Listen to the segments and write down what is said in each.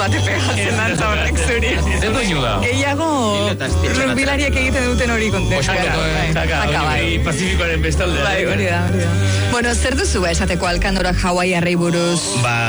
bate pegatzen dantza horrek zuri. Ez doinu da. Gehiago rugbilariak egiten duten hori Pazifikoaren bestalde. Bai, hori da. Bueno, zer duzu esateko Alkandora Hawaiiarrei buruz?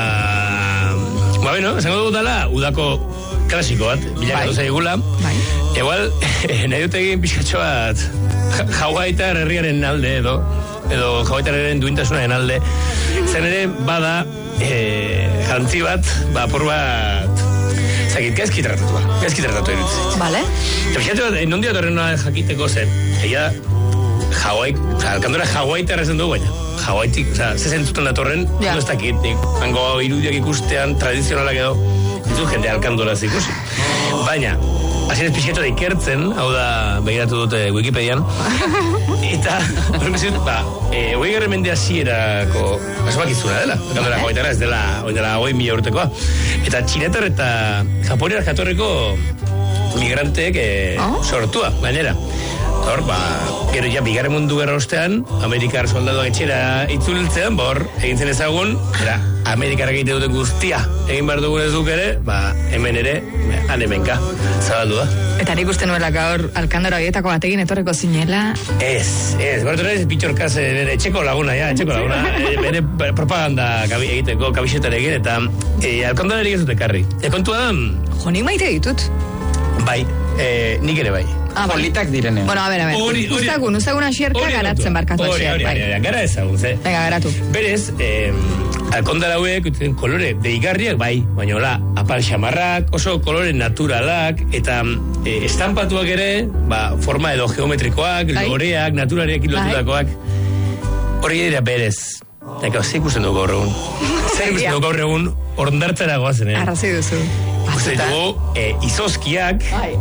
Bueno, esango dugu dela, udako klasiko bat, bilakatu zaigula. Igual, nahi dut egin pixkatxo bat Hawaiitar herriaren alde edo Hawaiitarren duintasunaren alde. Zen ere, bada jantzi bat, apur bat gaizki tratatua erutzen. Vale. Eta pixkatxo bat, non diatorren jakiteko zen, egia Alkandora Hawaiitar ezen dugu, baina Hawaiitik, zezen zuten datorren, no ez dakit, hango irudiak ikustean, tradizionalak edo, ditu jende Alkandora ikusi. Baina, hasien ez pixkatxo da ikertzen, hau da, begiratu dute Wikipedian, eta, horren bezit, 20. mende hasierako asmakizuna dela, Alkandora Hawaiitara ez dela 20.000 urtekoa. Eta txinetar eta japoniar jatorreko migranteek sortua, gainera. Hor, gero ja, bigarren mundu gerra ostean, Amerikar soldaduak etxera itzultzean, egin zen ezagun, Amerikarrak egite duten guztia, egin behar dugun ez duk ere, hemen ere, hemenka, zabaldu da. Eta nik uste nuela gaur Alkandora horietako batekin etorreko zinela? Ez, bitxorkaz, etxeko laguna, bere propaganda egiteko kabixetarekin, eta Alkandora erik ez dute karri. Kontua da... Jo, nik maite ditut. Bai, nik ere bai. Politak direnean. Bueno, a ver. Uztagun asierka garatzen barkatu asier. Gara ezagun, ze? Venga, garatu. Berez, Alkandora hauek kolore deigarriak bai, baina hola, apal xamarrak, oso kolore naturalak, eta estampatuak ere, forma edo geometrikoak, loreak, naturariak ilotutakoak. Hori dira berez. Eta zer ikusten dugu gaur egun? Zer ikusten dugu gaur egun ondartzara goazen, Arrazi duzu. Ikusten dugu izozkiak,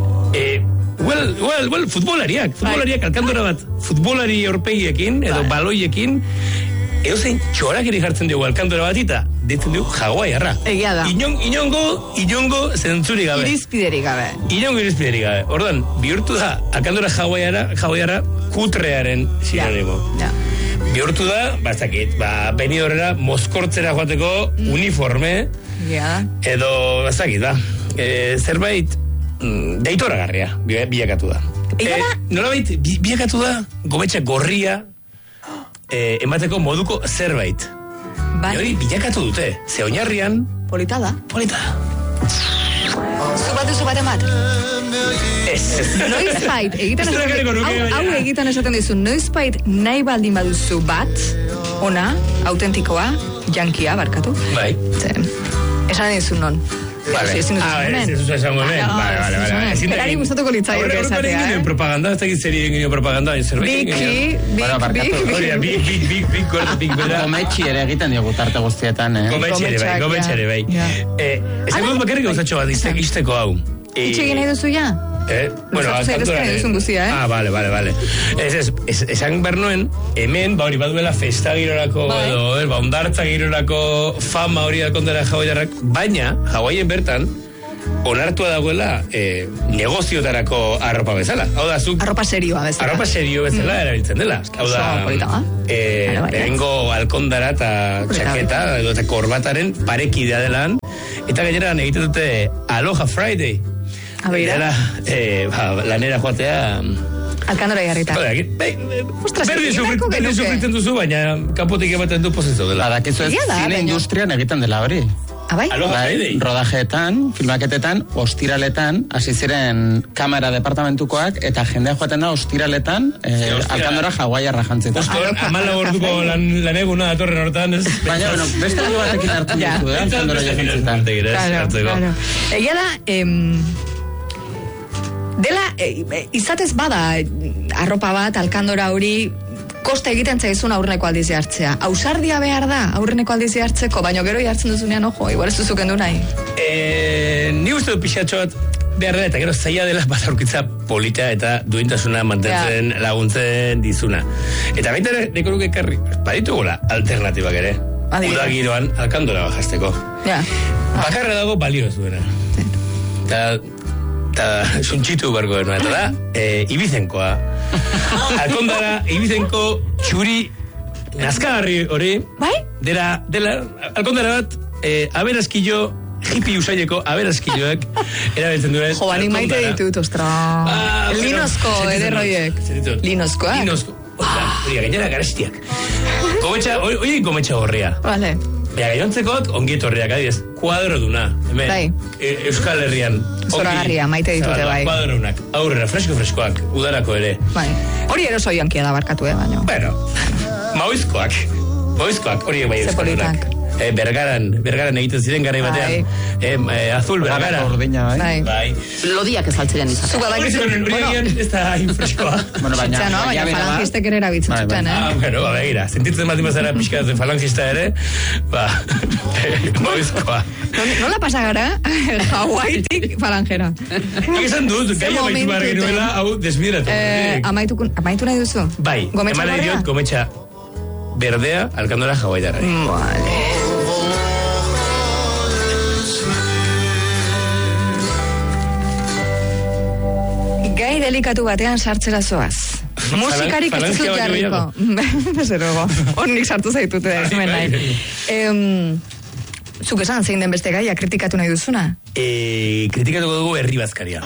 futbolariak Alkandora bat, futbolari aurpegiekin, edo baloiekin, edo zein txorak ere jartzen dugu Alkandora bat eta ditzen dugu Hawaiiarra. Egia da. Inongo zentzuri gabe. Irizpiderik gabe. Ordan, bihurtu da Alkandora Hawaiiarra kutrearen sinonimo. Bihurtu da, benidorrera mozkortzera joateko uniforme, edo, zerbait deitoragarria bilakatu da. Nolabait, bilakatu da gometxa gorria emateko moduko zerbait. Hori bilakatu dute. Ze oinarrian... Polita da. Zu bat emat. Noizbait, egiten esaten dizu, noizbait nahi baldin baduzu bat, ona, autentikoa, jankia, barkatu. Bai. Esan dizu non. Vale. Ez esango hemen. Vale. Berari gustatuko litzaio esatea. Horren propaganda, ez dakit zer egin propaganda. Big. Gometxi ere egiten diogu tarte guztietan, Gometxi ere bai. Esan dut bakarrik gauzatxo bat, izteko hau. Itxegin nahi duzu ja? Bueno, vale. Esan behar nuen, hemen, hori baduela festa girorako, edo, ondartza girorako fama hori Alkandora Hawaiiarrak, baina, Hawaien bertan, onartua dagoela negoziotarako arropa bezala. Hau da, arropa serioa bezala. Erabiltzen dela. Hau da, lehengo Alkandora eta txaketa, edo eta korbataren parekidea delan, eta gaineran egiten dute Aloha Friday. Dela, lanera joatea... Alkandora jarrita. Berdin sufritzen duzu, baina kanpotik ematen du pozizo dela. Badakizu ez zine industrian egiten dela hori. Bai? Rodajeetan, filmaketetan, ostiraletan, hasi ziren kamera departamentukoak, eta jendea joaten da ostiraletan, Alkandora Hawaiiarra jantzita. Amala gortuko laneguna datorren hortan, ez? Baina, beste lagu batekin hartu duzu, Alkandora jantzita. Egia da, dela, izatez bada arropa bat, Alkandora hori, kosta egiten zaizun aurreneko aldiz hartzea. Ausardia behar da aurreneko aldiz hartzeko, baina gero hartzen duzunean, ojo, igual ez duzuken du nahi. Ni uste du pixatxo bat behar da, eta gero zaila dela bat aurkitza polita eta duintasuna mantentzen laguntzen dizuna. Eta baita ere, neko nuke karri, baditugula alternatibak ere. Uda giroan Alkandora bajasteko. Bakarra dago balio zuena. Eta suntxitu barko denua, eta da, Ibizenkoa. Alkandora, Ibizenko txuri nazkagarri hori. Bai? Dela, Alkandora bat, aberazkillo hippie usaileko aberaskiloek erabiltzen duen. Jo, banik maite ditut, ostra. Linozko ederroiek. Linozkoak? Linozko. Oia, gainera garestiak. Gometxa horria. Vale. Baina gainontzekot, ongietorriak, adibidez, kuadro duna. Hemen, Euskal Herrian. Zoragarria, maite ditute bai. Kuadro dunak, aurrera, freskoak, udarako ere. Bai. Hori eroso jankia da barkatu, baina. Bueno, maoizkoak, horiek bai Euskal Herriak. Bergaran egiten ziren garai batean. Azul, Bergara. Bai. Lodiak ezaltzean izan. Zuba da Horiek ez da infreskoa. Baina falangistek ere erabiltzen zuten, Bueno, begira, sentitzen bat imazara pixkatzen falangista ere, moizkoa. Nola pasa gara? Hawaiitik falangera. Esan dut, gai amaitu barra genuela, hau desbideratu. Amaitu nahi duzu? Bai, eman nahi diot, gometxa berdea, alkandora hawaiitarra. Vale. Gai delikatu batean sartzera zoaz. Musikarik ez zut jarriko. Bezerogo. Hornik sartu zaitute da, hemen nahi. Zuk esan, zein den beste gaia, kritikatu nahi duzuna? Kritikatuko dugu herri bazkaria.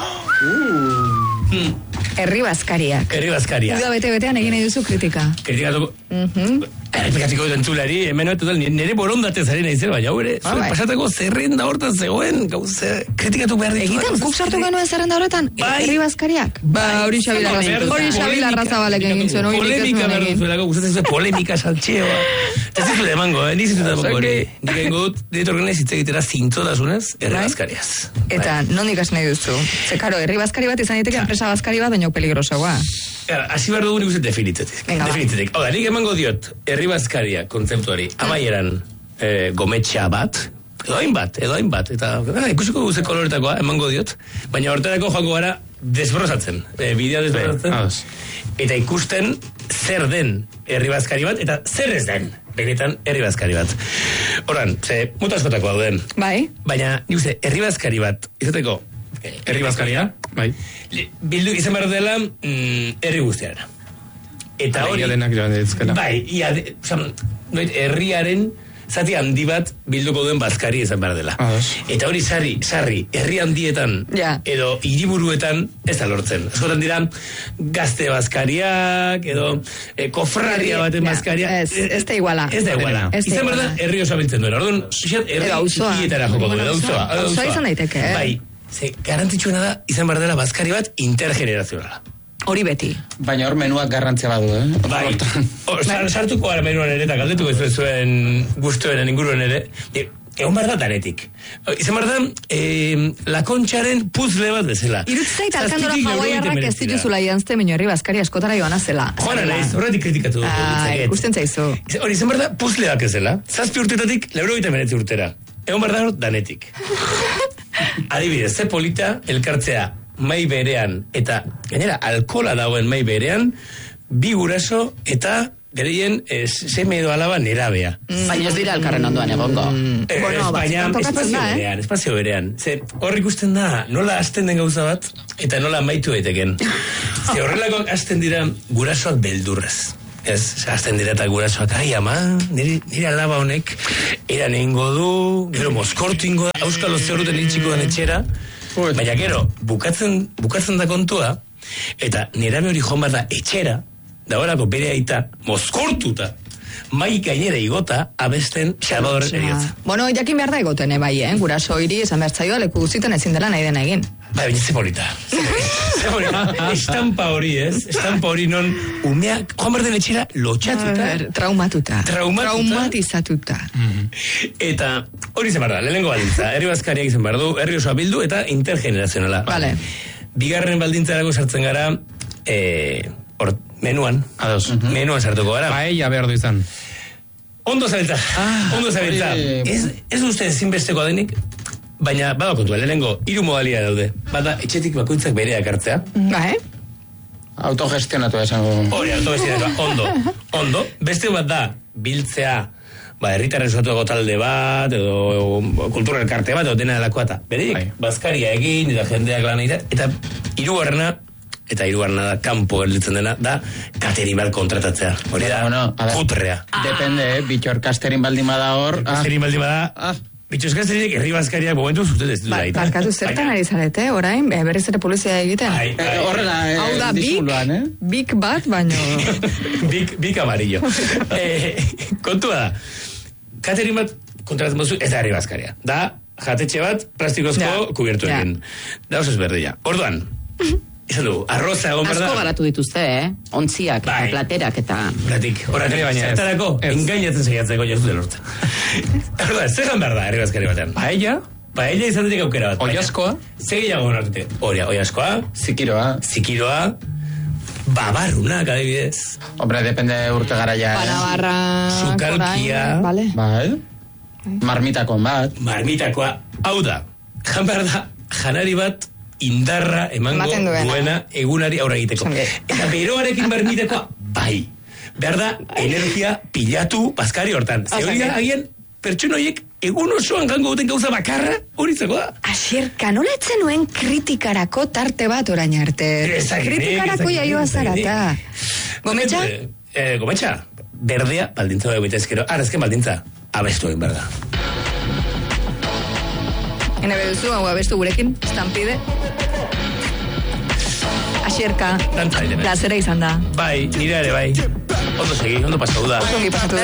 Herri bazkariak. Uda bete-betean egin nahi duzu kritika. Kritikatuko... Errepikatiko dut entzulari, hemen nire borondate zari nahi zer, baina haure, pasatako zerrenda hortan zegoen, gauze, kritikatu behar ditu. Egiten, kuk sartu genuen zerrenda horretan, herri bazkariak? Hori Xabila Arrazabalek egin zuen, hori nik ez nuen egin. Gustatzen zuen polemika saltxeoa. Ez ditu da emango, nizitu da emango hori. Nik egin gut, ditor genez hitz egitera zintzotasunez, herri bazkariaz. Eta, nondik hasi nahi duzu? Ze, karo, herri bazkari bat izan diteke enpresa bazkari bat, baina peligrosoa. Hasi behar dugu nik uste definitzetik. Hau da, nik emango diot, herri bazkaria kontzeptuari, amaieran gometxa bat, edo hainbat, eta ikusiko guze koloretakoa, emango diot, baina hortarako joango gara desbrozatzen, bidea desbrozatzen, eta ikusten zer den herri bazkari bat, eta zer ez den, benetan herri bazkari bat. Horan, muta askotako dauden. Bai. Baina, nik uste, herri bazkari bat, izateko, herri bazkaria, bai. Bildu izan behar dela herri guztiara. Eta hori... Bai, herriaren zati handi bat bilduko duen bazkari izan behar dela. Eta hori sarri, herri handietan edo hiriburuetan ez da lortzen. Askotan dira, gazte bazkariak, edo kofraria baten bazkaria. Ez da iguala. Izan behar da, herri oso abiltzen duen. Orduan, herri txikietara joko duen. Auzoa izan daiteke, Bai, garrantzitsuena da, izan behar dela bazkari bat intergenerazionala. Hori beti. Baina hor menuak garrantzia badu, Bai. Sartuko gara menuan ere, eta galdetuko ez zuen guztuen inguruen ere. Egon behar da danetik. Izan behar da, lakontxaren puzle bat bezala. Irutzait alkandora hawaiarrak ez dituzula janzte minio herri bazkari askotara joana zela. Joana nahiz, horretik kritikatu. Usten zaizu. Hori, izan behar da, puzleak ez dela. 7 urtetatik, 99 urtera. Egon behar da hor, danetik. Adibidez, ze polita elkartzea mai berean, eta gainera alkola dagoen mai berean, bi guraso eta gereien seme edo alaba nerabea. Baina ez dira elkarren ondoan egongo. Baina espazio berean. Hor ikusten da, nola hasten den gauza bat, eta nola maitu daiteken. Ze horrelakoak hasten dira gurasoak beldurrez. Ez, hasten dira eta gurasoak, ai ama, nire alaba honek, eran egingo du, gero moskortu ingo da, auskalo zeuruten itxiko den etxera, baina gero, bukatzen da kontua, eta nerabe hori joan bat da etxera, da horako bere aita, mozkortuta, mai gainera igota, abesten Salvador eriotza. Bueno, jakin behar da egoten, bai, guraso hiri, esan behar zaioa, leku guztietan ezin dela nahi dena egin. Bai, baina ze polita. Estampa hori, estampa hori non, umeak, joan behar den etxera, lotxatuta. Traumatizatuta. Eta hori izan behar da, lehenengo baldintza, herri bazkariak izan behar du, herri osoa bildu eta intergenerazionala. Vale. Bigarren baldintzarako sartzen gara, menuan. Menuan sartuko gara. Paella behar du izan. Ondo zabiltza. Ez uste ezinbesteko denik, baina bada kontua, lehenengo, 3 modalia daude. Bada, etxetik bakoitzak bereak hartzea. Bai. Autogestionatu esango. Hori, autogestionatu, ondo. Beste bat da, biltzea, herritarren sortuako talde bat, edo kultura elkarte bat, edo dena delakoa eta. Bereik, bazkaria egin, eta jendeak lan egin, eta hirugarrena da, kanpo gelditzen dena, da, catering bat kontratatzea. Hori da, putrea. Depende, bitxor kasterin baldin bada hor. Kasterin baldin bada, Bitxoskazterik herri bazkariak momentu zuten ez du daita. Barkatu zertan ari zarete, orain, berriz ere polizia egiten. Horrela, Hau da, bik bat, baino... bik amarillo. Kontua da, catering bat kontratzen mozu, ez da herri bazkaria. Da, jatetxe bat, plastikozko kubiertuekin. Da oso ezberdila. Orduan, izan dugu, arroza egon berda. Asko garatu dituzte, ontziak eta platerak eta... Platik, horak ere baina zertarako, engainatzen saiatzeko jazute lortzen. Orduan, zehan behar da, herri bazkari batean. Paella izatetik aukera bat. Oiaskoa? Zegiago honartute. Oiaskoa. Zikiroa. Babarrunak, adibidez. Hombre, depende urte garaia. Banabarra... Sukalkia. Bai. Marmitakon bat. Marmitakoa. Hau da, jan behar da, janari bat indarra emango duena egunari aurre egiteko. Eta beroarekin marmitakoa, bai. Behar da, energia pilatu bazkari hortan. Zeoria agian, pertsona horiek egun osoan gango duten gauza bakarra, hori zako da. Asierka, nola etzen nuen kritikarako tarte bat orain arte? Kritikarako jaioa zarata. Gometxa? Gometxa, berdea baldintza da egitezkero. Azken baldintza, abestu egin behar da. Hene beduzu, hau abestu gurekin, estampide. Asierka, plazera izan da. Bai, nire ere bai. Ondo segi, ondo pasau da. Ongi pasatu